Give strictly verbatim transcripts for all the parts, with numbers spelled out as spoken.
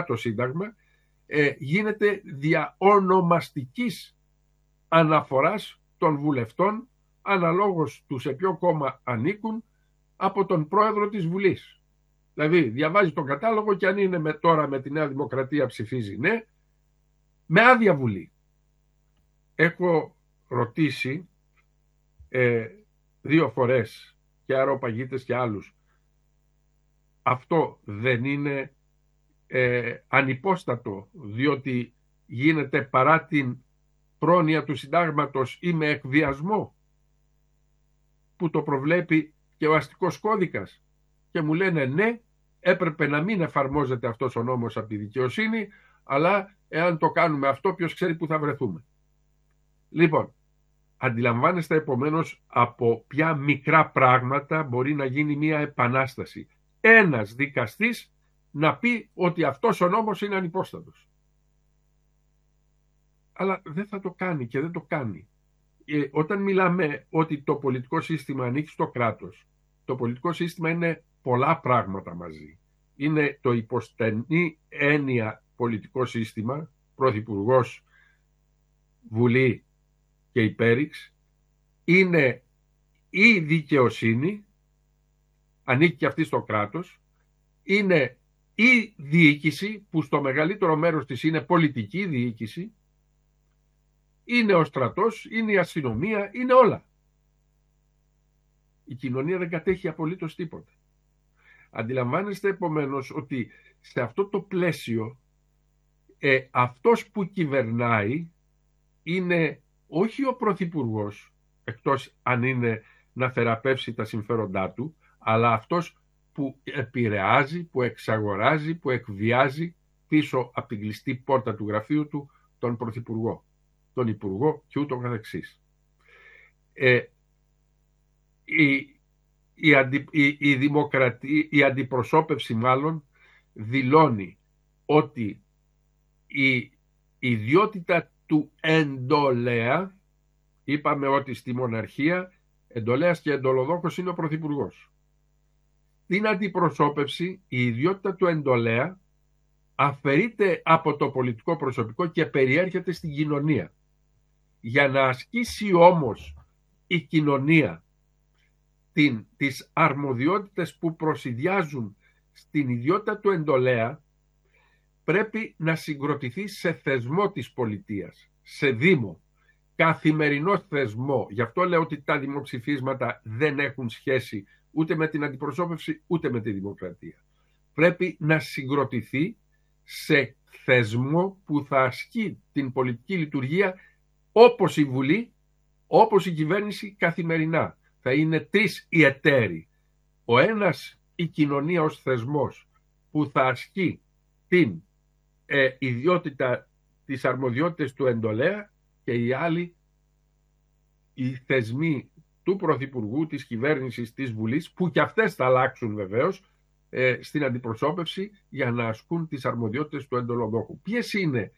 το Σύνταγμα, ε, γίνεται δια ονομαστικής αναφοράς των βουλευτών, αναλόγως του σε ποιο κόμμα ανήκουν, από τον πρόεδρο της Βουλής. Δηλαδή διαβάζει τον κατάλογο και αν είναι με, τώρα με τη Νέα Δημοκρατία ψηφίζει ναι, με άδεια Βουλή. Έχω ρωτήσει ε, δύο φορές και αεροπαγίτες και άλλους, αυτό δεν είναι ε, ανυπόστατο, διότι γίνεται παρά την πρόνοια του συντάγματος ή με εκβιασμό που το προβλέπει και ο αστικός κώδικας? Και μου λένε ναι, έπρεπε να μην εφαρμόζεται αυτός ο νόμος από τη δικαιοσύνη, αλλά εάν το κάνουμε αυτό, ποιος ξέρει που θα βρεθούμε. Λοιπόν, αντιλαμβάνεστε επομένως από ποια μικρά πράγματα μπορεί να γίνει μια επανάσταση. Ένας δικαστής να πει ότι αυτός ο νόμος είναι ανυπόστατος. Αλλά δεν θα το κάνει και δεν το κάνει. Ε, όταν μιλάμε ότι το πολιτικό σύστημα ανήκει στο κράτος, το πολιτικό σύστημα είναι πολλά πράγματα μαζί. Είναι το υποστενή έννοια πολιτικό σύστημα, πρωθυπουργός, Βουλή και υπέριξ, είναι η δικαιοσύνη, ανήκει και αυτή στο κράτος, είναι η διοίκηση που στο μεγαλύτερο μέρος της είναι πολιτική διοίκηση, είναι ο στρατός, είναι η αστυνομία, είναι όλα. Η κοινωνία δεν κατέχει απολύτως τίποτα. Αντιλαμβάνεστε επομένως ότι σε αυτό το πλαίσιο ε, αυτός που κυβερνάει είναι όχι ο πρωθυπουργός, εκτός αν είναι να θεραπεύσει τα συμφέροντά του, αλλά αυτός που επηρεάζει, που εξαγοράζει, που εκβιάζει πίσω από την κλειστή πόρτα του γραφείου του τον πρωθυπουργό, τον υπουργό και ούτω καθεξής. Ε, η, η, αντι, η, η, δημοκρατία, η αντιπροσώπευση μάλλον δηλώνει ότι η ιδιότητα του εντολέα, είπαμε ότι στη μοναρχία εντολέας και εντολοδόχος είναι ο πρωθυπουργός. Στην αντιπροσώπευση η ιδιότητα του εντολέα αφαιρείται από το πολιτικό προσωπικό και περιέρχεται στην κοινωνία. Για να ασκήσει όμως η κοινωνία την, τις αρμοδιότητες που προσηδιάζουν στην ιδιότητα του εντολέα, πρέπει να συγκροτηθεί σε θεσμό της πολιτείας, σε δήμο, καθημερινό θεσμό. Γι' αυτό λέω ότι τα δημοψηφίσματα δεν έχουν σχέση ούτε με την αντιπροσώπευση ούτε με τη δημοκρατία. Πρέπει να συγκροτηθεί σε θεσμό που θα ασκεί την πολιτική λειτουργία όπως η Βουλή, όπως η κυβέρνηση καθημερινά. Θα είναι τρεις οι εταίροι. Ο ένας η κοινωνία ως θεσμός που θα ασκεί την ε, ιδιότητα, τις αρμοδιότητες του εντολέα, και οι άλλοι οι θεσμοί του Πρωθυπουργού, της κυβέρνησης, της Βουλής, που και αυτές θα αλλάξουν βεβαίως ε, στην αντιπροσώπευση για να ασκούν τις αρμοδιότητες του εντολοδόχου. Ποιες είναι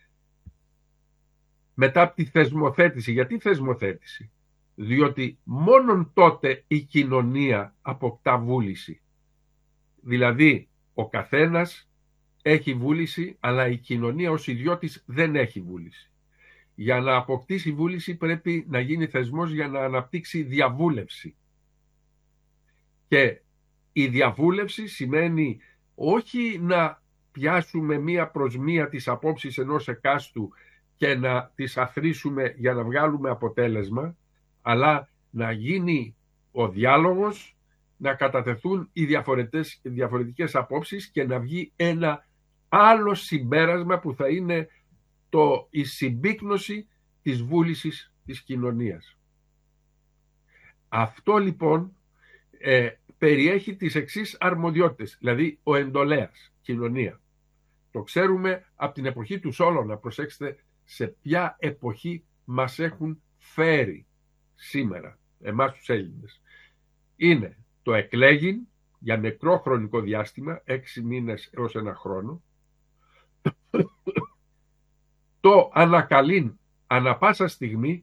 μετά από τη θεσμοθέτηση? Γιατί θεσμοθέτηση? Διότι μόνον τότε η κοινωνία αποκτά βούληση. Δηλαδή ο καθένας έχει βούληση, αλλά η κοινωνία ως ιδιώτης δεν έχει βούληση. Για να αποκτήσει βούληση πρέπει να γίνει θεσμός για να αναπτύξει διαβούλευση. Και η διαβούλευση σημαίνει όχι να πιάσουμε μία προς μία τις απόψεις ενός εκάστου και να τις αθροίσουμε για να βγάλουμε αποτέλεσμα, αλλά να γίνει ο διάλογος, να κατατεθούν οι διαφορετικές, διαφορετικές απόψεις και να βγει ένα άλλο συμπέρασμα που θα είναι το, η συμπίκνωση της βούλησης της κοινωνίας. Αυτό λοιπόν ε, περιέχει τις εξής αρμοδιότητες, δηλαδή ο εντολέας, κοινωνία. Το ξέρουμε από την εποχή του Σόλωνα, προσέξτε σε ποια εποχή μας έχουν φέρει σήμερα, εμάς τους Έλληνες. Είναι το εκλέγειν για μικρό χρονικό διάστημα, έξι μήνες έως ένα χρόνο, το ανακαλήν ανα πάσα στιγμή,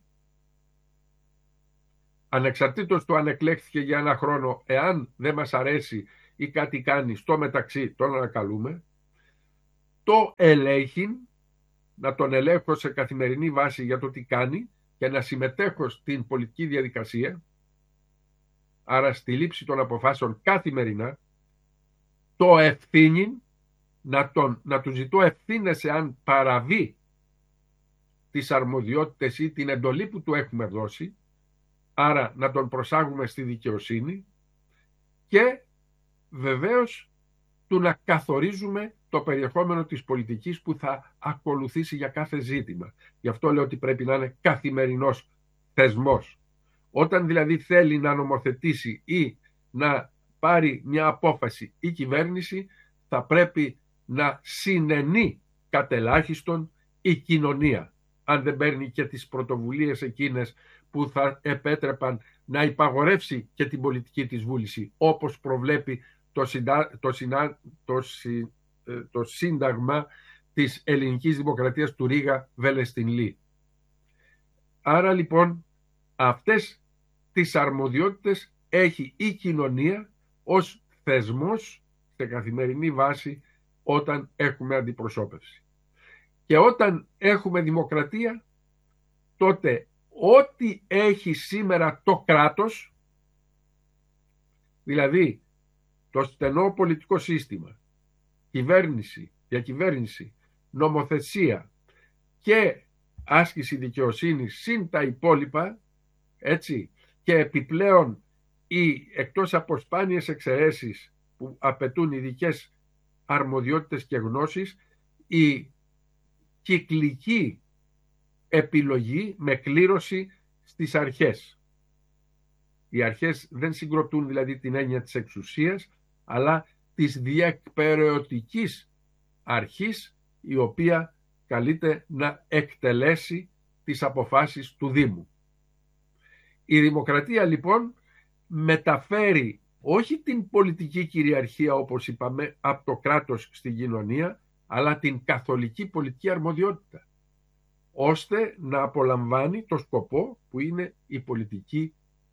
ανεξαρτήτως του αν εκλέχθηκε για ένα χρόνο, εάν δεν μας αρέσει ή κάτι κάνει στο μεταξύ τον ανακαλούμε, το ελέγχει, να τον ελέγχω σε καθημερινή βάση για το τι κάνει και να συμμετέχω στην πολιτική διαδικασία, άρα στη λήψη των αποφάσεων καθημερινά, το ευθύνει, να, τον, να του ζητώ ευθύνεσαι αν παραβεί τις αρμοδιότητες ή την εντολή που του έχουμε δώσει, άρα να τον προσάγουμε στη δικαιοσύνη και βεβαίως του να καθορίζουμε το περιεχόμενο της πολιτικής που θα ακολουθήσει για κάθε ζήτημα. Γι' αυτό λέω ότι πρέπει να είναι καθημερινός θεσμός. Όταν δηλαδή θέλει να νομοθετήσει ή να πάρει μια απόφαση η κυβέρνηση, θα πρέπει να συνενεί κατελάχιστον η κοινωνία, αν δεν παίρνει και τις πρωτοβουλίες εκείνες που θα επέτρεπαν να υπαγορεύσει και την πολιτική της βούληση, όπως προβλέπει το, συντα... το, συνα... το, συ... το Σύνταγμα της Ελληνικής Δημοκρατίας του Ρίγα Βέλεστιν Λί. Άρα λοιπόν αυτές τις αρμοδιότητες έχει η κοινωνία ως θεσμός σε καθημερινή βάση όταν έχουμε αντιπροσώπευση. Και όταν έχουμε δημοκρατία, τότε ό,τι έχει σήμερα το κράτος, δηλαδή το στενό πολιτικό σύστημα, κυβέρνηση, διακυβέρνηση, νομοθεσία και άσκηση δικαιοσύνης συν τα υπόλοιπα, έτσι, και επιπλέον οι εκτός από σπάνιες εξαιρέσεις που απαιτούν ειδικές αρμοδιότητες και γνώσεις, η κυκλική επιλογή με κλήρωση στις αρχές. Οι αρχές δεν συγκροτούν δηλαδή την έννοια της εξουσίας, αλλά της διεκπεραιωτικής αρχής, η οποία καλείται να εκτελέσει τις αποφάσεις του Δήμου. Η δημοκρατία λοιπόν μεταφέρει όχι την πολιτική κυριαρχία, όπως είπαμε, από το κράτος στην κοινωνία, αλλά την καθολική πολιτική αρμοδιότητα, ώστε να απολαμβάνει το σκοπό που είναι η πολιτική,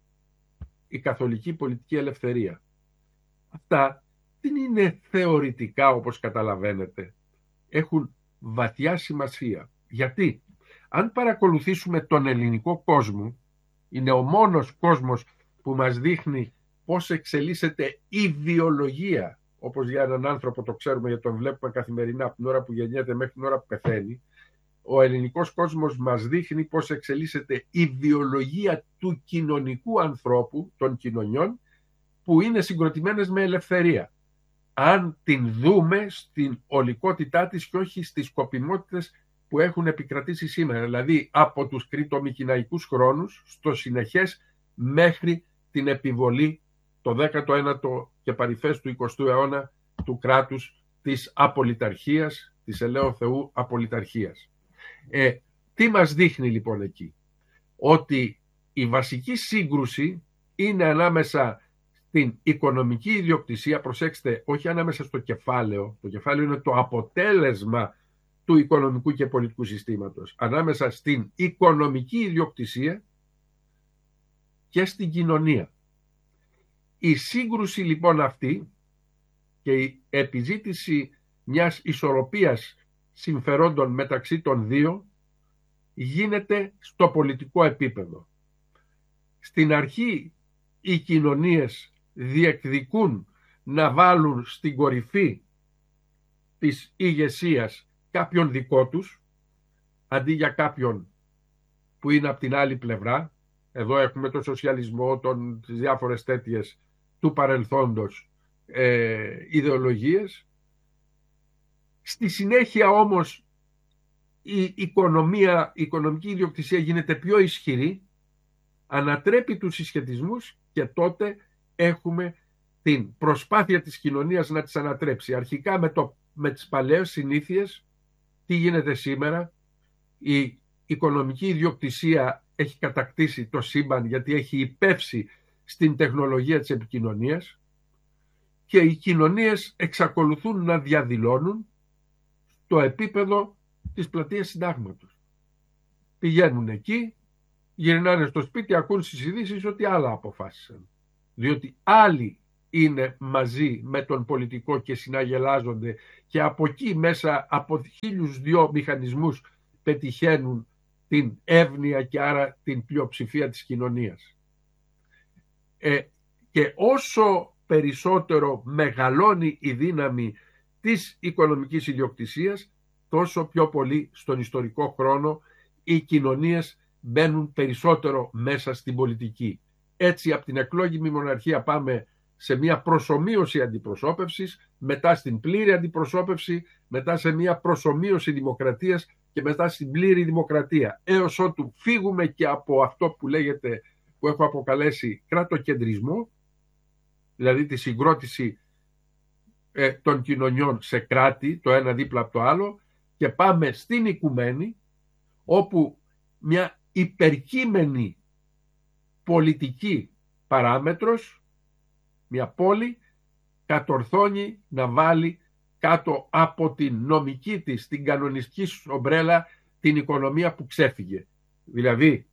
η καθολική πολιτική ελευθερία. Αυτά δεν είναι θεωρητικά, όπως καταλαβαίνετε. Έχουν βαθιά σημασία. Γιατί αν παρακολουθήσουμε τον ελληνικό κόσμο, είναι ο μόνος κόσμος που μας δείχνει πώς εξελίσσεται η βιολογία, όπως για έναν άνθρωπο το ξέρουμε, γιατί τον βλέπουμε καθημερινά από την ώρα που γεννιέται μέχρι την ώρα που πεθαίνει. Ο ελληνικός κόσμος μας δείχνει πώς εξελίσσεται η βιολογία του κοινωνικού ανθρώπου, των κοινωνιών, που είναι συγκροτημένες με ελευθερία. Αν την δούμε στην ολικότητά της και όχι στις σκοπιμότητες που έχουν επικρατήσει σήμερα, δηλαδή από τους κρητομικηναϊκούς χρόνους στο συνεχές μέχρι την επιβολή το δέκατο ένατο και παρυφές του εικοστού αιώνα του κράτους της απολυταρχίας, της ελαίου Θεού απολυταρχίας. Ε, τι μας δείχνει λοιπόν εκεί? Ότι η βασική σύγκρουση είναι ανάμεσα στην οικονομική ιδιοκτησία, προσέξτε, όχι ανάμεσα στο κεφάλαιο, το κεφάλαιο είναι το αποτέλεσμα του οικονομικού και πολιτικού συστήματος, ανάμεσα στην οικονομική ιδιοκτησία και στην κοινωνία. Η σύγκρουση λοιπόν αυτή και η επιζήτηση μιας ισορροπίας συμφερόντων μεταξύ των δύο γίνεται στο πολιτικό επίπεδο. Στην αρχή οι κοινωνίες διεκδικούν να βάλουν στην κορυφή της ηγεσίας κάποιον δικό τους, αντί για κάποιον που είναι από την άλλη πλευρά. Εδώ έχουμε το σοσιαλισμό, τον, τις διάφορες τέτοιες του παρελθόντος ε, ιδεολογίες. Στη συνέχεια όμως η οικονομία, η οικονομική ιδιοκτησία γίνεται πιο ισχυρή, ανατρέπει τους συσχετισμούς και τότε έχουμε την προσπάθεια της κοινωνίας να τις ανατρέψει. Αρχικά με, το, με τις παλαιές συνήθειες. Τι γίνεται σήμερα? Η οικονομική ιδιοκτησία έχει κατακτήσει το σύμπαν, γιατί έχει υπεύσει στην τεχνολογία της επικοινωνίας, και οι κοινωνίες εξακολουθούν να διαδηλώνουν το επίπεδο της πλατείας Συντάγματος. Πηγαίνουν εκεί, γυρνάνε στο σπίτι, ακούν στις ειδήσεις ότι άλλα αποφάσισαν. Διότι άλλοι είναι μαζί με τον πολιτικό και συναγελάζονται και από εκεί μέσα από χίλιους δυο μηχανισμούς πετυχαίνουν την εύνοια και άρα την πλειοψηφία της κοινωνίας. Ε, και όσο περισσότερο μεγαλώνει η δύναμη της οικονομικής ιδιοκτησίας, τόσο πιο πολύ στον ιστορικό χρόνο οι κοινωνίες μπαίνουν περισσότερο μέσα στην πολιτική. Έτσι από την εκλόγιμη μοναρχία πάμε σε μια προσομοίωση αντιπροσώπευσης, μετά στην πλήρη αντιπροσώπευση, μετά σε μια προσομοίωση δημοκρατίας και μετά στην πλήρη δημοκρατία, έως ότου φύγουμε και από αυτό που λέγεται, που έχω αποκαλέσει κράτοκεντρισμό, δηλαδή τη συγκρότηση ε, των κοινωνιών σε κράτη, το ένα δίπλα από το άλλο, και πάμε στην οικουμένη, όπου μια υπερκείμενη πολιτική παράμετρος, μια πόλη, κατορθώνει να βάλει κάτω από την νομική της, την κανονιστική ομπρέλα, την οικονομία που ξέφυγε. Δηλαδή,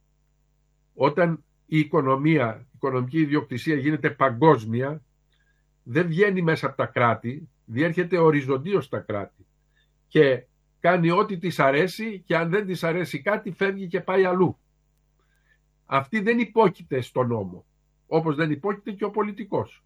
όταν η οικονομία, η οικονομική ιδιοκτησία γίνεται παγκόσμια, δεν βγαίνει μέσα από τα κράτη, διέρχεται οριζοντίως στα κράτη και κάνει ό,τι της αρέσει, και αν δεν της αρέσει κάτι φεύγει και πάει αλλού. Αυτή δεν υπόκειται στον νόμο, όπως δεν υπόκειται και ο πολιτικός.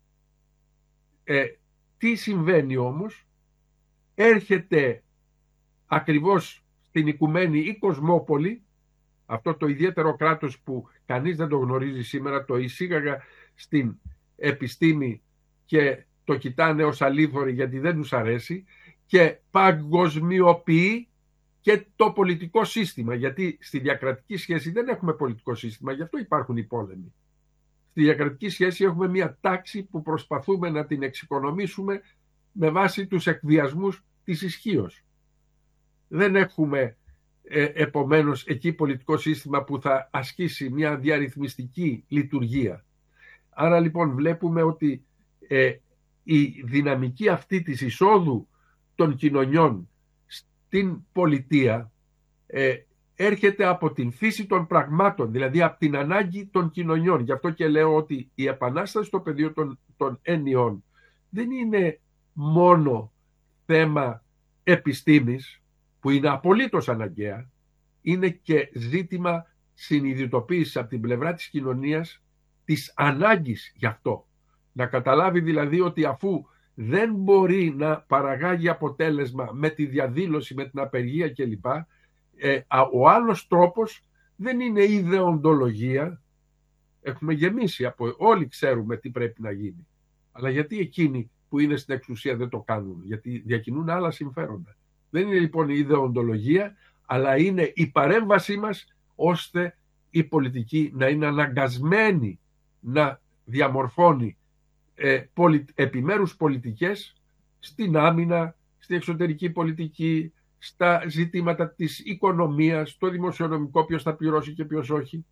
Ε, τι συμβαίνει όμως? Έρχεται ακριβώς στην οικουμένη η Κοσμόπολη, αυτό το ιδιαίτερο κράτος που κανείς δεν το γνωρίζει σήμερα, το εισήγαγα στην επιστήμη και το κοιτάνε ως αλήθωροι γιατί δεν τους αρέσει, και παγκοσμιοποιεί και το πολιτικό σύστημα, γιατί στη διακρατική σχέση δεν έχουμε πολιτικό σύστημα, γι' αυτό υπάρχουν οι πόλεμοι. Στη διακρατική σχέση έχουμε μια τάξη που προσπαθούμε να την εξοικονομήσουμε με βάση τους εκβιασμούς της ισχύως. Δεν έχουμε ε, επομένως εκεί πολιτικό σύστημα που θα ασκήσει μια διαρρυθμιστική λειτουργία. Άρα λοιπόν βλέπουμε ότι ε, η δυναμική αυτή της εισόδου των κοινωνιών στην πολιτεία ε, έρχεται από την φύση των πραγμάτων, δηλαδή από την ανάγκη των κοινωνιών. Γι' αυτό και λέω ότι η επανάσταση στο πεδίο των, των έννοιων δεν είναι μόνο θέμα επιστήμης, που είναι απολύτως αναγκαία, είναι και ζήτημα συνειδητοποίησης από την πλευρά της κοινωνίας της ανάγκης γι' αυτό. Να καταλάβει δηλαδή ότι αφού δεν μπορεί να παραγάγει αποτέλεσμα με τη διαδήλωση, με την απεργία κλπ. Ε, ο άλλος τρόπος δεν είναι η ιδεοντολογία. Έχουμε γεμίσει, από, όλοι ξέρουμε τι πρέπει να γίνει. Αλλά γιατί εκείνοι που είναι στην εξουσία δεν το κάνουν? Γιατί διακινούν άλλα συμφέροντα. Δεν είναι λοιπόν η ιδεοντολογία, αλλά είναι η παρέμβασή μας ώστε η πολιτική να είναι αναγκασμένη να διαμορφώνει ε, πολι, επιμέρους πολιτικές στην άμυνα, στην εξωτερική πολιτική, στα ζητήματα της οικονομίας, στο δημοσιονομικό, ποιος θα πληρώσει και ποιος όχι,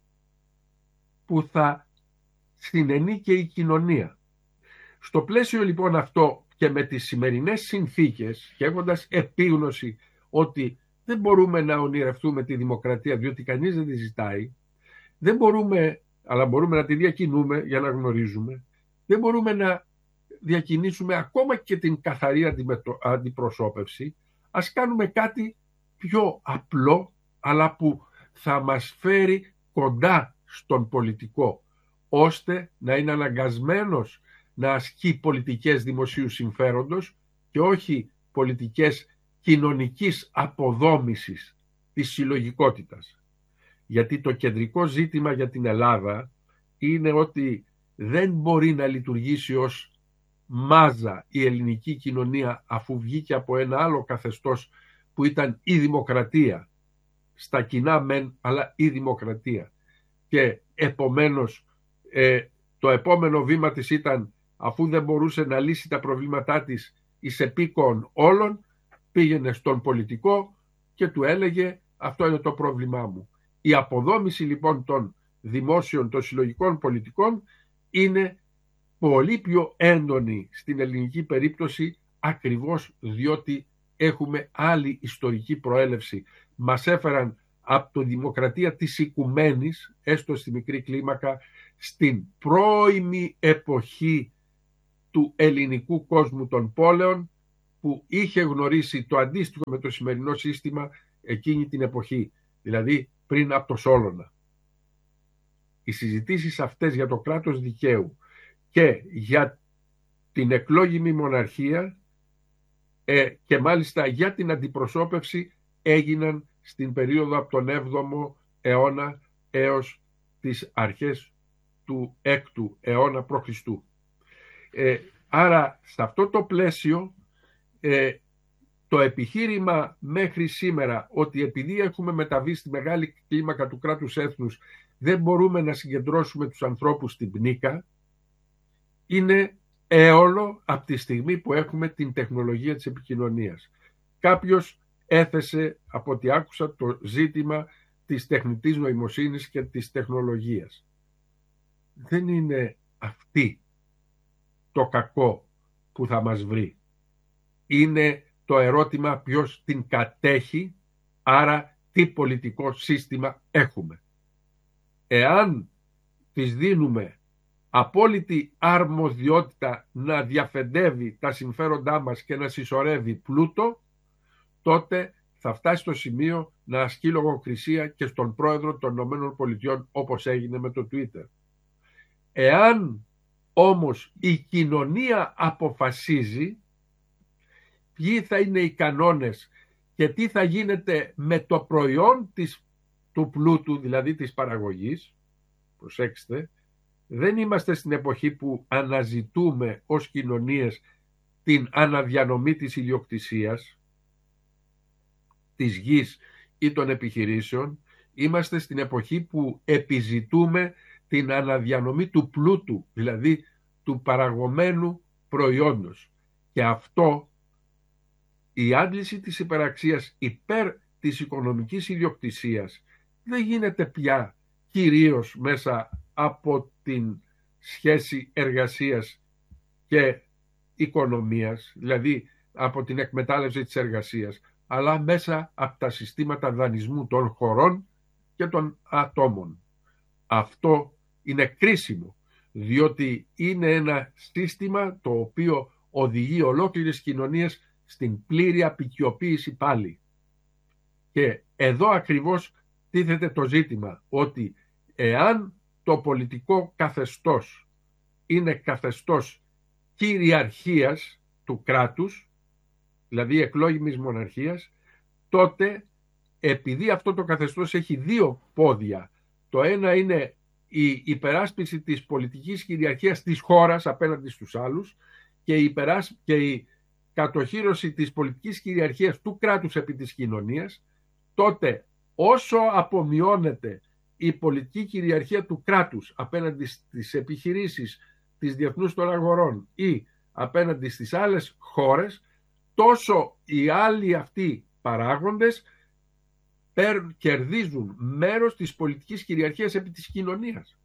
που θα συνενεί και η κοινωνία. Στο πλαίσιο λοιπόν αυτό και με τις σημερινές συνθήκες, και έχοντας επίγνωση ότι δεν μπορούμε να ονειρευτούμε τη δημοκρατία διότι κανείς δεν τη ζητάει, δεν μπορούμε, αλλά μπορούμε να τη διακινούμε για να γνωρίζουμε, δεν μπορούμε να διακινήσουμε ακόμα και την καθαρή αντιπροσώπευση. Ας κάνουμε κάτι πιο απλό, αλλά που θα μας φέρει κοντά στον πολιτικό, ώστε να είναι αναγκασμένος να ασκεί πολιτικές δημοσίου συμφέροντος και όχι πολιτικές κοινωνικής αποδόμησης της συλλογικότητας. Γιατί το κεντρικό ζήτημα για την Ελλάδα είναι ότι δεν μπορεί να λειτουργήσει ως μάζα η ελληνική κοινωνία, αφού βγήκε από ένα άλλο καθεστώς που ήταν η δημοκρατία, στα κοινά μεν, αλλά η δημοκρατία. Και επομένως ε, το επόμενο βήμα της ήταν, αφού δεν μπορούσε να λύσει τα προβλήματά της εις επίκον όλων, πήγαινε στον πολιτικό και του έλεγε αυτό είναι το πρόβλημά μου. Η αποδόμηση λοιπόν των δημόσιων, των συλλογικών πολιτικών είναι πολύ πιο έντονη στην ελληνική περίπτωση, ακριβώς διότι έχουμε άλλη ιστορική προέλευση. Μας έφεραν από τη δημοκρατία της οικουμένης, έστω στη μικρή κλίμακα, στην πρώιμη εποχή του ελληνικού κόσμου των πόλεων, που είχε γνωρίσει το αντίστοιχο με το σημερινό σύστημα εκείνη την εποχή, δηλαδή πριν από το Σόλωνα. Οι συζητήσεις αυτές για το κράτος δικαίου και για την εκλόγιμη μοναρχία ε, και μάλιστα για την αντιπροσώπευση έγιναν στην περίοδο από τον έβδομο αιώνα έως τις αρχές του έκτου αιώνα π.Χ. Ε, άρα σε αυτό το πλαίσιο ε, το επιχείρημα μέχρι σήμερα ότι επειδή έχουμε μεταβεί στη μεγάλη κλίμακα του κράτους έθνους δεν μπορούμε να συγκεντρώσουμε τους ανθρώπους στην πνίκα, είναι έολο από τη στιγμή που έχουμε την τεχνολογία της επικοινωνίας. Κάποιος έθεσε, από ό,τι άκουσα, το ζήτημα της τεχνητής νοημοσύνης και της τεχνολογίας. Δεν είναι αυτή το κακό που θα μας βρει. Είναι το ερώτημα ποιος την κατέχει, άρα τι πολιτικό σύστημα έχουμε. Εάν της δίνουμε απόλυτη αρμοδιότητα να διαφεντεύει τα συμφέροντά μας και να συσσωρεύει πλούτο, τότε θα φτάσει στο σημείο να ασκεί λογοκρισία και στον πρόεδρο των ΗΠΑ, όπως έγινε με το Twitter. Εάν όμως η κοινωνία αποφασίζει ποιοι θα είναι οι κανόνες και τι θα γίνεται με το προϊόν της, του πλούτου, δηλαδή της παραγωγής, προσέξτε, δεν είμαστε στην εποχή που αναζητούμε ως κοινωνίες την αναδιανομή της ιδιοκτησίας, της γης ή των επιχειρήσεων. Είμαστε στην εποχή που επιζητούμε την αναδιανομή του πλούτου, δηλαδή του παραγωμένου προϊόντος. Και αυτό, η άντληση της υπεραξίας υπέρ της οικονομικής ιδιοκτησίας, δεν γίνεται πια κυρίως μέσα από την σχέση εργασίας και οικονομίας, δηλαδή από την εκμετάλλευση της εργασίας, αλλά μέσα από τα συστήματα δανεισμού των χωρών και των ατόμων. Αυτό είναι κρίσιμο, διότι είναι ένα σύστημα το οποίο οδηγεί ολόκληρες κοινωνίες στην πλήρη απικιοποίηση πάλι. Και εδώ ακριβώς τίθεται το ζήτημα, ότι εάν το πολιτικό καθεστώς είναι καθεστώς κυριαρχίας του κράτους, δηλαδή εκλόγιμης μοναρχίας, τότε επειδή αυτό το καθεστώς έχει δύο πόδια, το ένα είναι η υπεράσπιση της πολιτικής κυριαρχίας της χώρας απέναντι στους άλλους και η, υπεράσ... και η κατοχύρωση της πολιτικής κυριαρχίας του κράτους επί της κοινωνίας, τότε όσο απομειώνεται η πολιτική κυριαρχία του κράτους απέναντι στις επιχειρήσεις της διεθνούς των αγορών ή απέναντι στις άλλες χώρες, τόσο οι άλλοι αυτοί παράγοντες κερδίζουν μέρος της πολιτικής κυριαρχίας επί της κοινωνίας.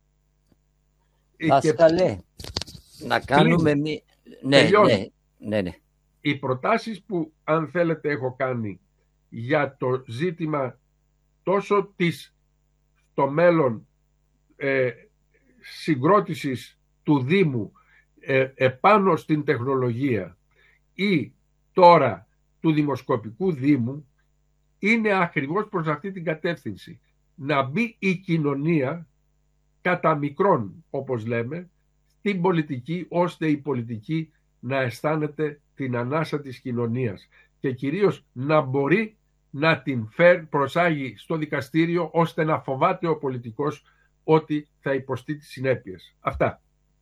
Δάσκαλε, και... να κάνουμε μία... Ναι, ναι, ναι, ναι. Οι προτάσεις που, αν θέλετε, έχω κάνει για το ζήτημα τόσο της στο μέλλον ε, συγκρότησης του Δήμου ε, επάνω στην τεχνολογία ή τώρα του Δημοσκοπικού Δήμου, είναι ακριβώς προς αυτή την κατεύθυνση. Να μπει η κοινωνία κατά μικρόν, όπως λέμε, στην πολιτική, ώστε η πολιτική να αισθάνεται την ανάσα της κοινωνίας και κυρίως να μπορεί να την φέρ, προσάγει στο δικαστήριο, ώστε να φοβάται ο πολιτικός ότι θα υποστεί τις συνέπειες. Αυτά.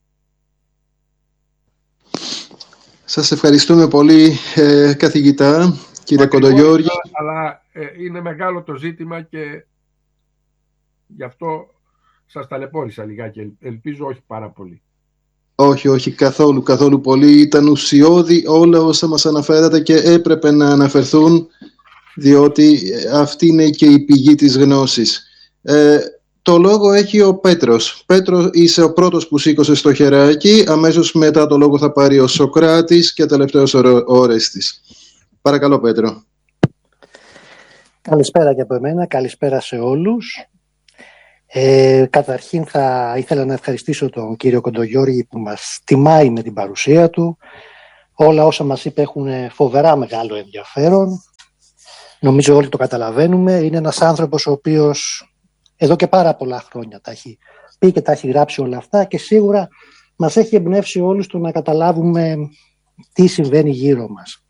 Σας ευχαριστούμε πολύ, ε, καθηγητά, κύριε Κοντογιώργη. Αλλά ε, είναι μεγάλο το ζήτημα και γι' αυτό σας ταλαιπώρησα λιγάκι. Ελπίζω όχι πάρα πολύ. Όχι, όχι, καθόλου, καθόλου πολύ. Ήταν ουσιώδη όλα όσα μας αναφέρατε και έπρεπε να αναφερθούν, διότι αυτή είναι και η πηγή της γνώσης. Ε, το λόγο έχει ο Πέτρος. Πέτρο, είσαι ο πρώτος που σήκωσε στο χεράκι. Αμέσως μετά το λόγο θα πάρει ο Σοκράτης και τελευταίος ο Ορέστης. Παρακαλώ, Πέτρο. Καλησπέρα και από εμένα. Καλησπέρα σε όλους. Ε, καταρχήν θα ήθελα να ευχαριστήσω τον κύριο Κοντογιώργη που μας τιμάει με την παρουσία του. Όλα όσα μας είπε έχουν φοβερά μεγάλο ενδιαφέρον. Νομίζω όλοι το καταλαβαίνουμε. Είναι ένας άνθρωπος ο οποίος εδώ και πάρα πολλά χρόνια τα έχει πει και τα έχει γράψει όλα αυτά και σίγουρα μας έχει εμπνεύσει όλους το να καταλάβουμε τι συμβαίνει γύρω μας.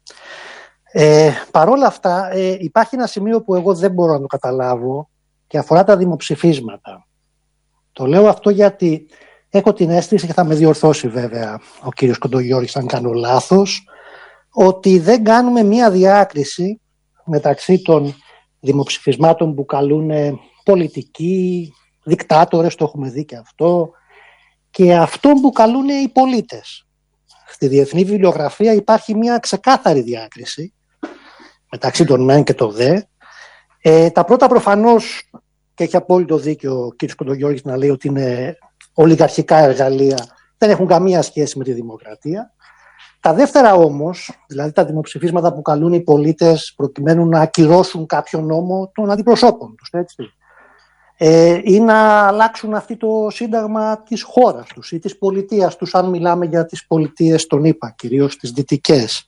Ε, Παρ' όλα αυτά ε, υπάρχει ένα σημείο που εγώ δεν μπορώ να το καταλάβω και αφορά τα δημοψηφίσματα. Το λέω αυτό γιατί έχω την αίσθηση, και θα με διορθώσει βέβαια ο κύριος Κοντογιώργης αν κάνω λάθος, ότι δεν κάνουμε μία διάκριση μεταξύ των δημοψηφισμάτων που καλούν πολιτικοί, δικτάτορες, το έχουμε δει και αυτό, και αυτών που καλούν οι πολίτες. Στη διεθνή βιβλιογραφία υπάρχει μία ξεκάθαρη διάκριση μεταξύ των μεν και των δε. Ε, τα πρώτα προφανώς, και έχει απόλυτο δίκιο ο κ. Κοντογιώργης να λέει ότι είναι ολιγαρχικά εργαλεία, δεν έχουν καμία σχέση με τη δημοκρατία. Τα δεύτερα όμως, δηλαδή τα δημοψηφίσματα που καλούν οι πολίτες προκειμένου να ακυρώσουν κάποιο νόμο των αντιπροσώπων τους, έτσι, ε, ή να αλλάξουν αυτό το σύνταγμα της χώρας τους ή της πολιτείας τους, αν μιλάμε για τις πολιτείες των ΗΠΑ, κυρίως τις δυτικές.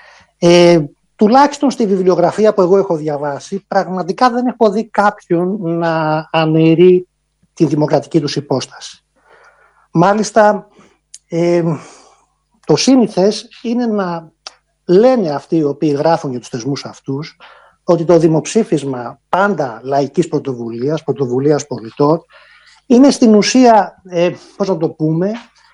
Ε, τουλάχιστον στη βιβλιογραφία που εγώ έχω διαβάσει, πραγματικά δεν έχω δει κάποιον να αναιρεί τη δημοκρατική τους υπόσταση. Μάλιστα, ε, το σύνηθες είναι να λένε αυτοί οι οποίοι γράφουν για τους θεσμούς αυτούς ότι το δημοψήφισμα πάντα λαϊκής πρωτοβουλίας, πρωτοβουλίας πολιτών, είναι στην ουσία, ε, πώς να το πούμε,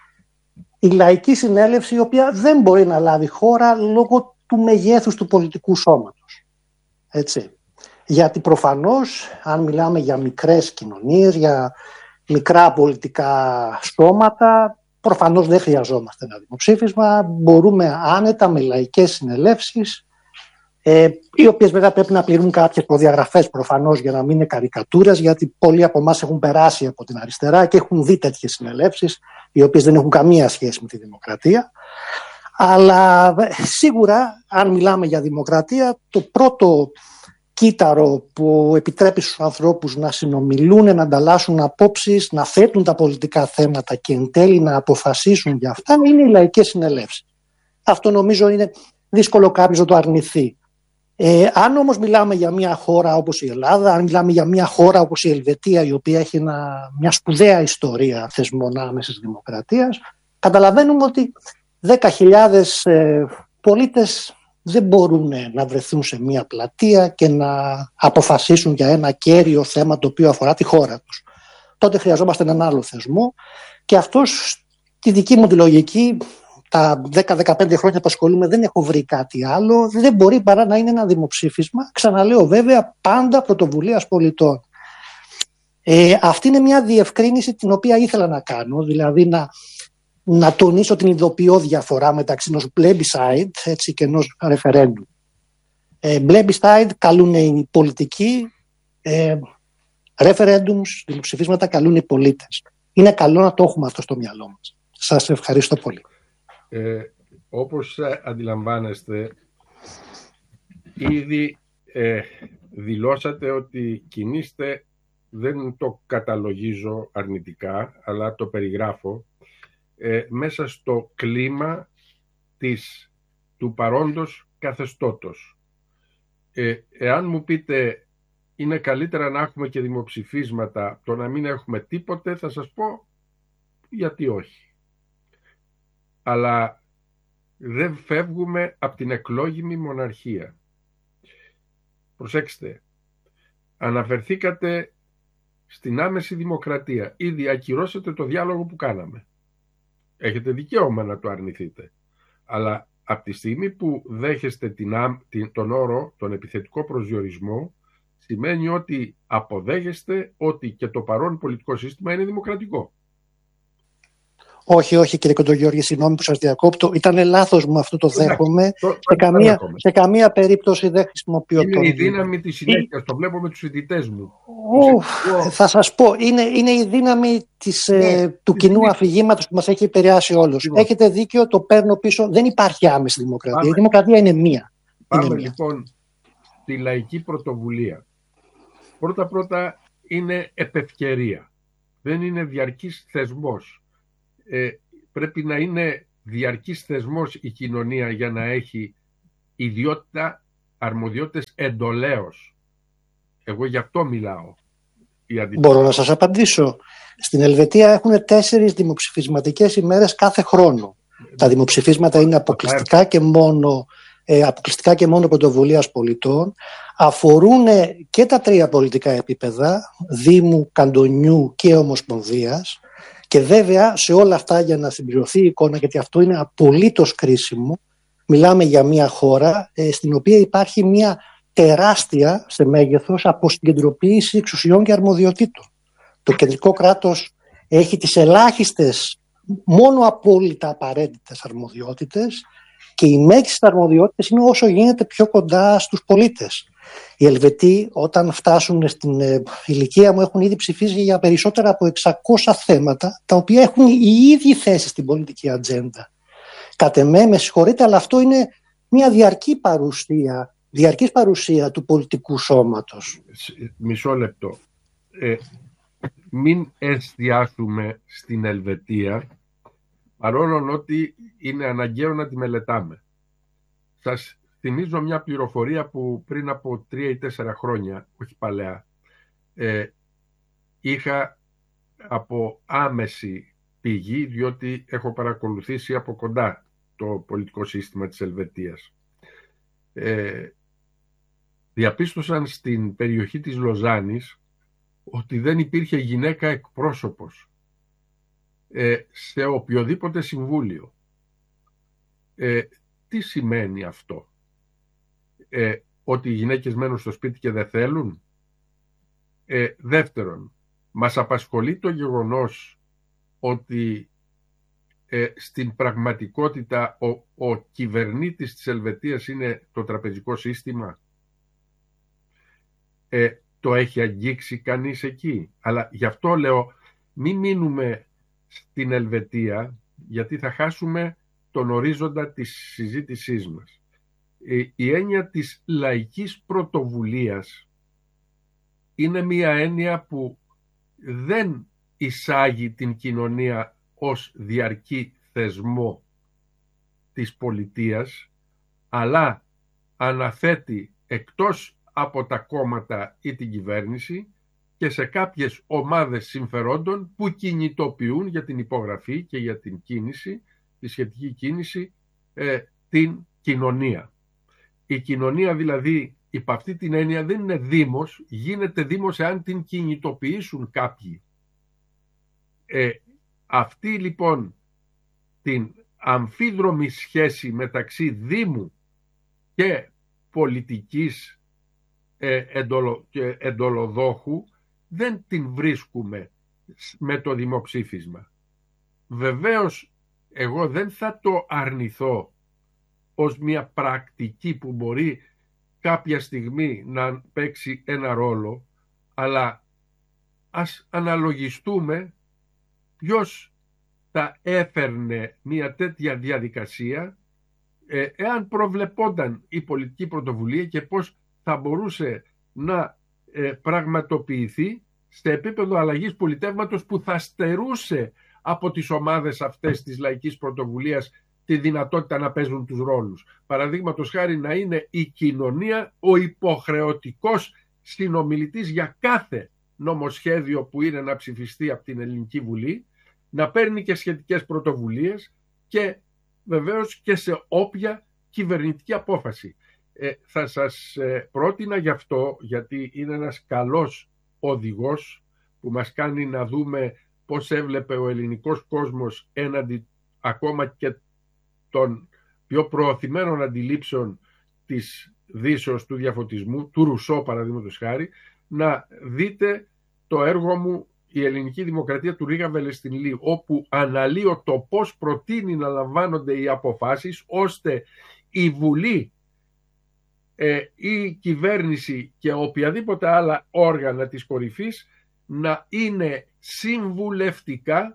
η λαϊκή συνέλευση η οποία δεν μπορεί να λάβει χώρα λόγω του μεγέθους του πολιτικού σώματος. Έτσι. Γιατί προφανώς, αν μιλάμε για μικρές κοινωνίες, για μικρά πολιτικά σώματα, προφανώς δεν χρειαζόμαστε ένα δημοψήφισμα. Μπορούμε άνετα με λαϊκές συνελεύσεις, ε, οι οποίες βέβαια πρέπει να πληρούν κάποιες προδιαγραφές προφανώς για να μην είναι καρικατούρες, γιατί πολλοί από εμάς έχουν περάσει από την αριστερά και έχουν δει τέτοιες συνελεύσεις, οι οποίες δεν έχουν καμία σχέση με τη δημοκρατία. Αλλά σίγουρα, αν μιλάμε για δημοκρατία, το πρώτο κύτταρο που επιτρέπει στους ανθρώπους να συνομιλούν, να ανταλλάσσουν απόψεις, να θέτουν τα πολιτικά θέματα και εν τέλει να αποφασίσουν για αυτά, είναι οι λαϊκές συνελεύσεις. Αυτό νομίζω είναι δύσκολο κάποιος να το αρνηθεί. Ε, αν όμως μιλάμε για μια χώρα όπως η Ελλάδα, αν μιλάμε για μια χώρα όπως η Ελβετία, η οποία έχει ένα, μια σπουδαία ιστορία θεσμών άμεσης δημοκρατίας, καταλαβαίνουμε ότι δέκα χιλιάδες ε, πολίτες δεν μπορούν να βρεθούν σε μια πλατεία και να αποφασίσουν για ένα κέριο θέμα το οποίο αφορά τη χώρα τους. Τότε χρειαζόμαστε έναν άλλο θεσμό και αυτός, τη δική μου τη λογική, τα δέκα με δεκαπέντε χρόνια που ασχολούμαι δεν έχω βρει κάτι άλλο, δεν μπορεί παρά να είναι ένα δημοψήφισμα, ξαναλέω βέβαια πάντα πρωτοβουλίας πολιτών. Ε, αυτή είναι μια διευκρίνηση την οποία ήθελα να κάνω, δηλαδή να να τονίσω την ειδοποιώ διαφορά μεταξύ ενός plebiscite, έτσι, και ενός referendum. Ε, plebiscite καλούν οι πολιτικοί, ε, referendums, δημοψηφίσματα καλούν οι πολίτες. Είναι καλό να το έχουμε αυτό στο μυαλό μας. Σας ευχαριστώ πολύ. Ε, όπως αντιλαμβάνεστε, ήδη ε, δηλώσατε ότι κινείστε, δεν το καταλογίζω αρνητικά, αλλά το περιγράφω, Ε, μέσα στο κλίμα της, του παρόντος καθεστώτος. Ε, εάν μου πείτε είναι καλύτερα να έχουμε και δημοψηφίσματα το να μην έχουμε τίποτε, θα σας πω γιατί όχι. Αλλά δεν φεύγουμε από την εκλόγιμη μοναρχία. Προσέξτε, αναφερθήκατε στην άμεση δημοκρατία. Ήδη ακυρώσατε το διάλογο που κάναμε. Έχετε δικαίωμα να το αρνηθείτε. Αλλά από τη στιγμή που δέχεστε την, την, τον όρο, τον επιθετικό προσδιορισμό, σημαίνει ότι αποδέχεστε ότι και το παρόν πολιτικό σύστημα είναι δημοκρατικό. Όχι, όχι κύριε Κοντογιώργη, συγγνώμη που σας διακόπτω. Ήταν λάθος μου, αυτό το δέχομαι. Το, σε, καμία, σε καμία περίπτωση δεν χρησιμοποιώ είναι τον... η δύναμη της συνέχειας, το βλέπω με τους φοιτητές μου. Oh, θα σας πω, είναι, είναι η δύναμη της, ναι, ε, του κοινού δύναμη. αφηγήματος που μας έχει επηρεάσει όλους. Λοιπόν. Έχετε δίκιο, το παίρνω πίσω. Δεν υπάρχει άμεση δημοκρατία. Πάμε. Η δημοκρατία είναι μία. Πάμε είναι λοιπόν μία. Στη λαϊκή πρωτοβουλία. Πρώτα-πρώτα είναι επευκαιρία. δεν είναι διαρκής θεσμός. Ε, πρέπει να είναι διαρκής θεσμός η κοινωνία για να έχει ιδιότητα, αρμοδιότητες εντολέως. Εγώ γι' αυτό μιλάω. Μπορώ να σας απαντήσω. Στην Ελβετία έχουν τέσσερις δημοψηφισματικές ημέρες κάθε χρόνο. Τα δημοψηφίσματα είναι αποκλειστικά και μόνο, ε, αποκλειστικά και μόνο πρωτοβουλίας πολιτών. Αφορούν και τα τρία πολιτικά επίπεδα, Δήμου, Καντονιού και Ομοσπονδίας. Και βέβαια σε όλα αυτά, για να συμπληρωθεί η εικόνα, γιατί αυτό είναι απολύτως κρίσιμο, μιλάμε για μια χώρα ε, στην οποία υπάρχει μια τεράστια σε μέγεθος αποσυγκεντρωποίηση εξουσιών και αρμοδιοτήτων. Το κεντρικό κράτος έχει τις ελάχιστες, μόνο απόλυτα απαραίτητες αρμοδιότητες και οι μέγιστες αρμοδιότητες είναι όσο γίνεται πιο κοντά στους πολίτες. Οι Ελβετοί, όταν φτάσουν στην ε, ηλικία μου, έχουν ήδη ψηφίσει για περισσότερα από εξακόσια θέματα, τα οποία έχουν οι ίδιοι θέση στην πολιτική ατζέντα. Κατ' εμέ, με συγχωρείτε, αλλά αυτό είναι μια διαρκή παρουσία, διαρκής παρουσία του πολιτικού σώματος. Μισό λεπτό. Ε, μην εστιάσουμε στην Ελβετία, παρόλο ότι είναι αναγκαίο να τη μελετάμε. Σας θυμίζω μια πληροφορία που πριν από τρία ή τέσσερα χρόνια, όχι παλαιά, ε, είχα από άμεση πηγή, διότι έχω παρακολουθήσει από κοντά το πολιτικό σύστημα της Ελβετίας. Ε, διαπίστωσαν στην περιοχή της Λοζάνης ότι δεν υπήρχε γυναίκα εκπρόσωπος ε, σε οποιοδήποτε συμβούλιο. Ε, τι σημαίνει αυτό? Ε, ότι οι γυναίκες μένουν στο σπίτι και δεν θέλουν? Ε, δεύτερον, μας απασχολεί το γεγονός ότι ε, στην πραγματικότητα ο, ο κυβερνήτης της Ελβετίας είναι το τραπεζικό σύστημα. Ε, το έχει αγγίξει κανείς εκεί? Αλλά γι' αυτό λέω, μην μείνουμε στην Ελβετία, γιατί θα χάσουμε τον ορίζοντα της συζήτησής μας. Η, η έννοια της λαϊκής πρωτοβουλίας είναι μια έννοια που δεν εισάγει την κοινωνία ως διαρκή θεσμό της πολιτείας, αλλά αναθέτει εκτός από τα κόμματα ή την κυβέρνηση και σε κάποιες ομάδες συμφερόντων που κινητοποιούν για την υπογραφή και για την κίνηση, τη σχετική κίνηση, ε, την κοινωνία. Η κοινωνία δηλαδή, υπ' αυτή την έννοια, δεν είναι δήμος, γίνεται δήμος εάν την κινητοποιήσουν κάποιοι. Ε, αυτή λοιπόν την αμφίδρομη σχέση μεταξύ δήμου και πολιτικής ε, εντολο, και εντολοδόχου δεν την βρίσκουμε με το δημοψήφισμα. Βεβαίως εγώ δεν θα το αρνηθώ ως μια πρακτική που μπορεί κάποια στιγμή να παίξει ένα ρόλο, αλλά ας αναλογιστούμε ποιος θα έφερνε μια τέτοια διαδικασία ε, εάν προβλεπόταν η πολιτική πρωτοβουλία και πώς θα μπορούσε να ε, πραγματοποιηθεί σε επίπεδο αλλαγής πολιτεύματος που θα στερούσε από τις ομάδες αυτές της λαϊκής πρωτοβουλίας τη δυνατότητα να παίζουν τους ρόλους. Παραδείγματος χάρη να είναι η κοινωνία ο υποχρεωτικός συνομιλητής για κάθε νομοσχέδιο που είναι να ψηφιστεί από την Ελληνική Βουλή, να παίρνει και σχετικές πρωτοβουλίες και βεβαίως και σε όποια κυβερνητική απόφαση. Ε, θα σας ε, πρότεινα γι' αυτό, γιατί είναι ένας καλός οδηγός που μας κάνει να δούμε πώς έβλεπε ο ελληνικός κόσμος έναντι ακόμα και των πιο προωθημένων αντιλήψεων της Δύσεως του διαφωτισμού, του Ρουσό παραδείγματος χάρη, να δείτε το έργο μου «Η Ελληνική Δημοκρατία» του Ρίγα Βελεστινλή, όπου αναλύω το πώς προτείνει να λαμβάνονται οι αποφάσεις ώστε η Βουλή, ε, η κυβέρνηση και οποιαδήποτε άλλα όργανα της κορυφής να είναι συμβουλευτικά,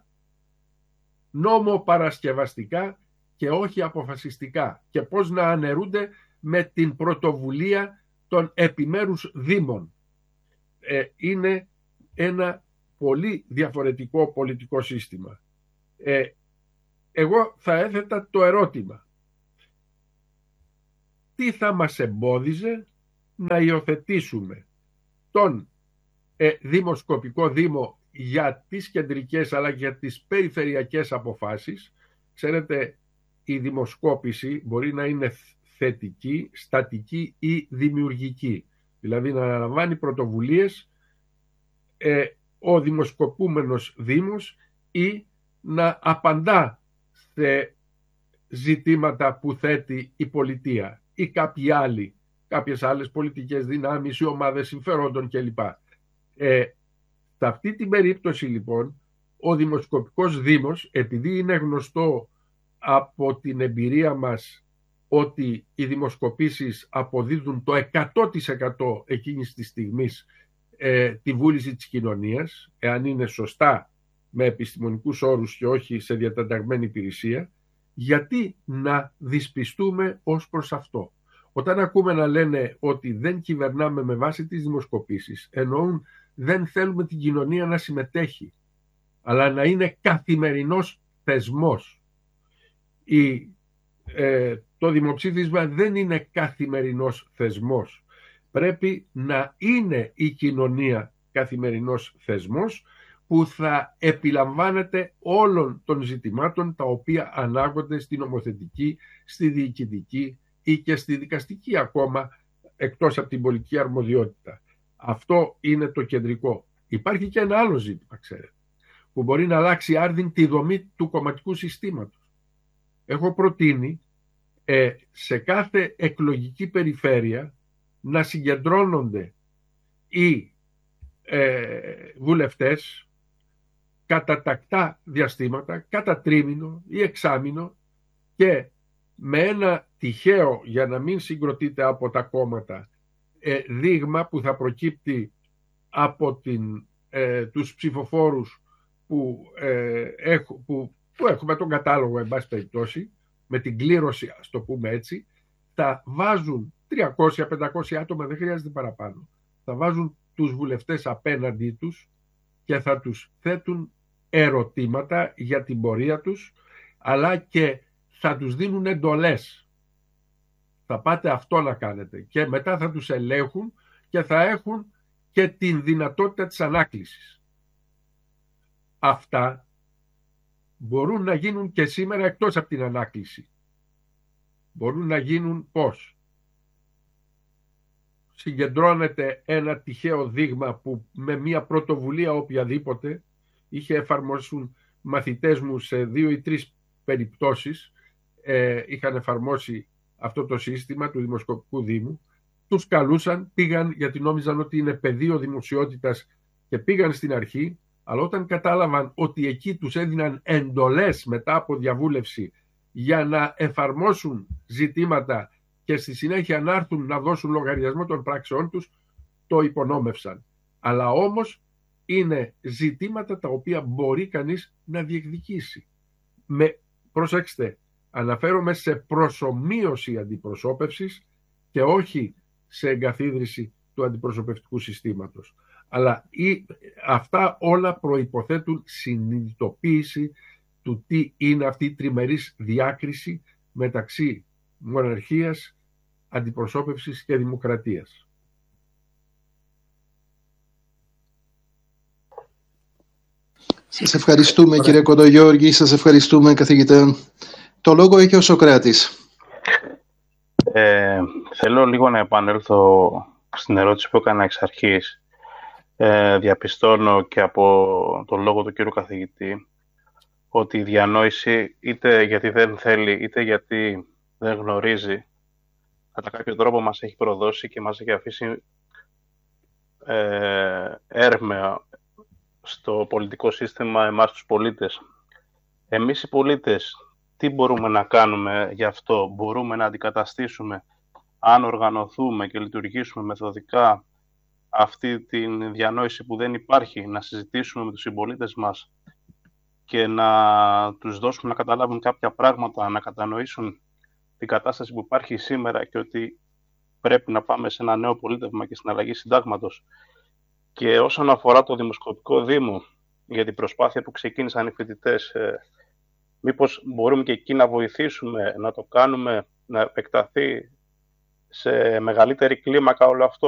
νόμοπαρασκευαστικά και όχι αποφασιστικά, και πώς να αναιρούνται με την πρωτοβουλία των επιμέρους δήμων. Ε, είναι ένα πολύ διαφορετικό πολιτικό σύστημα. Ε, εγώ θα έθετα το ερώτημα: τι θα μας εμπόδιζε να υιοθετήσουμε τον ε, δημοσκοπικό δήμο για τις κεντρικές αλλά και για τις περιφερειακές αποφάσεις? Ξέρετε, η δημοσκόπηση μπορεί να είναι θετική, στατική ή δημιουργική. Δηλαδή να αναλαμβάνει πρωτοβουλίες ε, ο δημοσκοπούμενος δήμος ή να απαντά σε ζητήματα που θέτει η πολιτεία ή κάποιοι άλλοι, κάποιες άλλες πολιτικές δυνάμεις ή ομάδες συμφερόντων κλπ. Ε, σε αυτή την περίπτωση λοιπόν ο δημοσκοπικός δήμος, επειδή είναι γνωστό από την εμπειρία μας ότι οι δημοσκοπήσεις αποδίδουν το εκατό τοις εκατό εκείνης της στιγμής ε, τη βούληση της κοινωνίας, εάν είναι σωστά με επιστημονικούς όρους και όχι σε διατεταγμένη υπηρεσία, γιατί να δυσπιστούμε ως προς αυτό? Όταν ακούμε να λένε ότι δεν κυβερνάμε με βάση τις δημοσκοπήσεις, εννοούν δεν θέλουμε την κοινωνία να συμμετέχει, αλλά να είναι καθημερινός θεσμός. Η, ε, το δημοψήφισμα δεν είναι καθημερινός θεσμός. Πρέπει να είναι η κοινωνία καθημερινός θεσμός που θα επιλαμβάνεται όλων των ζητημάτων τα οποία ανάγονται στην νομοθετική, στη διοικητική ή και στη δικαστική ακόμα, εκτός από την πολιτική αρμοδιότητα. Αυτό είναι το κεντρικό. Υπάρχει και ένα άλλο ζήτημα, ξέρετε, που μπορεί να αλλάξει άρδιν τη δομή του κομματικού συστήματος. Έχω προτείνει ε, σε κάθε εκλογική περιφέρεια να συγκεντρώνονται οι ε, βουλευτές κατά τακτά διαστήματα, κατά τρίμηνο ή εξάμηνο, και με ένα τυχαίο, για να μην συγκροτείται από τα κόμματα, ε, δείγμα που θα προκύπτει από την, ε, τους ψηφοφόρους που, ε, έχ, που, που έχουμε τον κατάλογο, εν πάση περιπτώσει, με την κλήρωση, ας το πούμε έτσι, θα βάζουν τριακόσια με πεντακόσια άτομα, δεν χρειάζεται παραπάνω, θα βάζουν τους βουλευτές απέναντί τους και θα τους θέτουν ερωτήματα για την πορεία τους, αλλά και θα τους δίνουν εντολές. Θα πάτε αυτό να κάνετε, και μετά θα τους ελέγχουν και θα έχουν και την δυνατότητα της ανάκλησης. Αυτά μπορούν να γίνουν και σήμερα εκτός από την ανάκληση. Μπορούν να γίνουν πώς? Συγκεντρώνεται ένα τυχαίο δείγμα που με μια πρωτοβουλία οποιαδήποτε είχε εφαρμόσουν μαθητές μου σε δύο ή τρεις περιπτώσεις, ε, είχαν εφαρμόσει αυτό το σύστημα του Δημοσκοπικού Δήμου, τους καλούσαν, πήγαν γιατί νόμιζαν ότι είναι πεδίο δημοσιότητας και πήγαν στην αρχή, αλλά όταν κατάλαβαν ότι εκεί τους έδιναν εντολές μετά από διαβούλευση για να εφαρμόσουν ζητήματα και στη συνέχεια να έρθουν να δώσουν λογαριασμό των πράξεών τους, το υπονόμευσαν. Αλλά όμως είναι ζητήματα τα οποία μπορεί κανείς να διεκδικήσει. Με, προσέξτε, αναφέρομαι σε προσομοίωση αντιπροσώπευσης και όχι σε εγκαθίδρυση του αντιπροσωπευτικού συστήματος. Αλλά η, αυτά όλα προϋποθέτουν συνειδητοποίηση του τι είναι αυτή η τριμερής διάκριση μεταξύ μοναρχίας, αντιπροσώπευσης και δημοκρατίας. Σας ευχαριστούμε. Ωραία, κύριε Κοντογιώργη, σας ευχαριστούμε, καθηγητά. Το λόγο έχει ο Σωκράτης. Ε, θέλω λίγο να επανέλθω στην ερώτηση που έκανα εξ αρχής. Ε, διαπιστώνω και από τον λόγο του κύριου καθηγητή ότι η διανόηση, είτε γιατί δεν θέλει είτε γιατί δεν γνωρίζει, κατά κάποιο τρόπο μας έχει προδώσει και μας έχει αφήσει ε, έρμεα στο πολιτικό σύστημα εμάς τους πολίτες. Εμείς οι πολίτες τι μπορούμε να κάνουμε γι' αυτό? Μπορούμε να αντικαταστήσουμε, αν οργανωθούμε και λειτουργήσουμε μεθοδικά, αυτή τη διανόηση που δεν υπάρχει, να συζητήσουμε με τους συμπολίτες μας και να τους δώσουμε να καταλάβουν κάποια πράγματα, να κατανοήσουν την κατάσταση που υπάρχει σήμερα και ότι πρέπει να πάμε σε ένα νέο πολίτευμα και στην αλλαγή συντάγματος. Και όσον αφορά το Δημοσκοπικό Δήμο, για την προσπάθεια που ξεκίνησαν οι φοιτητές, ε, μήπως μπορούμε και εκεί να βοηθήσουμε, να το κάνουμε, να επεκταθεί σε μεγαλύτερη κλίμακα όλο αυτό.